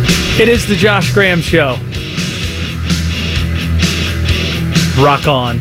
It is the Josh Graham Show. Rock on.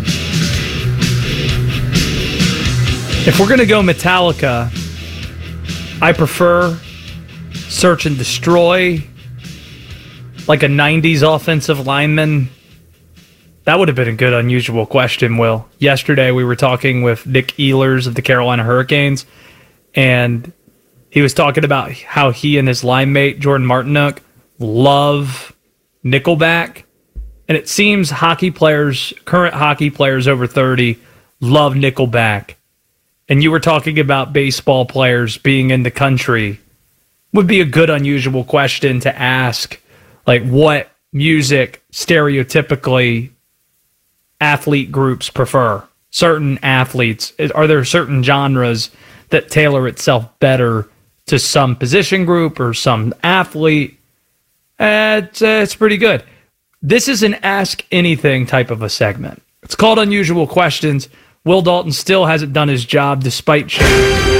If we're going to go Metallica, I prefer Search and Destroy, like a 90s offensive lineman. That would have been a good, unusual question, Will. Yesterday we were talking with Nick Ehlers of the Carolina Hurricanes, and he was talking about how he and his line mate, Jordan Martinook, love Nickelback. And it seems current hockey players over 30 love Nickelback. And you were talking about baseball players being in the country. Would be a good, unusual question to ask. Like, what music stereotypically athlete groups prefer? Certain athletes, are there certain genres that tailor itself better to some position group or some athlete? It's pretty good. This is an Ask Anything type of a segment. It's called Unusual Questions. Will Dalton still hasn't done his job despite change.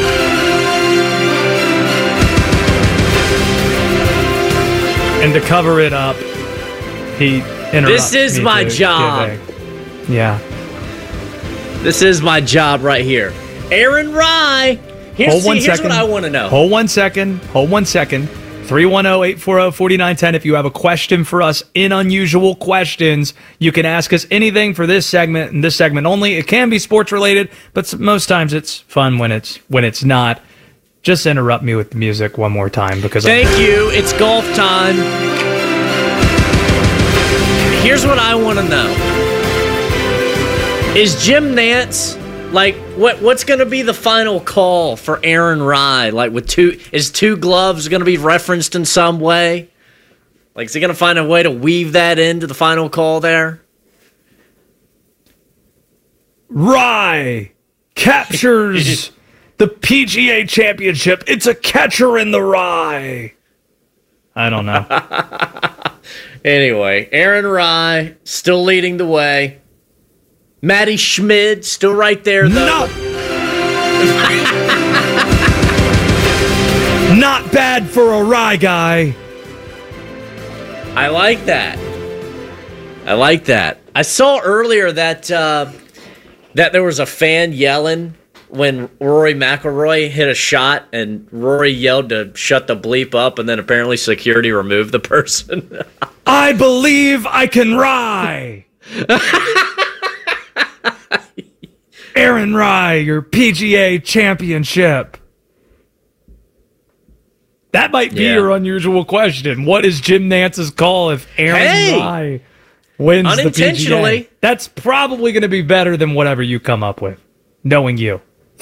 And to cover it up, he interrupts. This is my job. Yeah. This is my job right here. Aaron Rye. Here's what I want to know. Hold one second. 310-840-4910. If you have a question for us in Unusual Questions, you can ask us anything for this segment and this segment only. It can be sports related, but most times it's fun when it's not. Just interrupt me with the music one more time because Thank you. It's golf time. Here's what I want to know. Is Jim Nantz, like, what's going to be the final call for Aaron Rye? Like, is two gloves going to be referenced in some way? Like, is he going to find a way to weave that into the final call there? Rye captures the PGA Championship. It's a catcher in the rye. I don't know. Anyway, Aaron Rye still leading the way. Matty Schmid still right there, though. No. Not bad for a Rye guy. I like that. I saw earlier that there was a fan yelling when Rory McIlroy hit a shot, and Rory yelled to shut the bleep up, and then apparently security removed the person. I believe I can Rye. Aaron Rye, your PGA Championship. That might be your unusual question. What is Jim Nantz's call if Aaron Rye wins the PGA? That's probably going to be better than whatever you come up with, knowing you.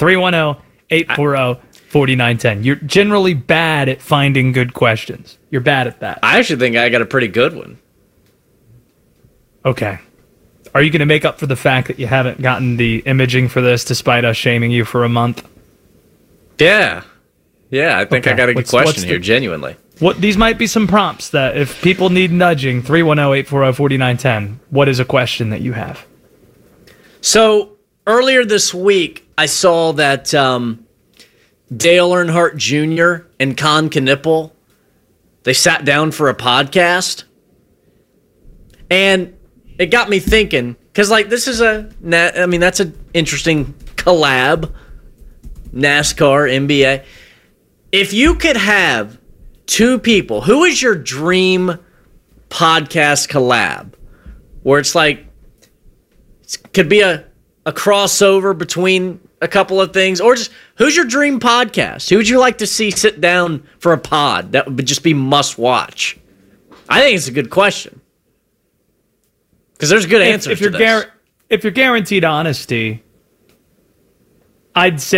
310-840-4910. You're generally bad at finding good questions. You're bad at that. I actually think I got a pretty good one. Okay. Are you going to make up for the fact that you haven't gotten the imaging for this despite us shaming you for a month? Yeah. Yeah, I think I got a good question here, genuinely. These might be some prompts that if people need nudging, 310-840-4910, what is a question that you have? So, earlier this week, I saw that Dale Earnhardt Jr. and Con Knippel, they sat down for a podcast. And it got me thinking, because, like, this is that's an interesting collab. NASCAR, NBA. If you could have two people, who is your dream podcast collab? Where it's like, it could be a crossover between a couple of things, or just, who's your dream podcast? Who would you like to see sit down for a pod that would just be must watch? I think it's a good question. Because there's good answers to this. If you're guaranteed honesty, I'd say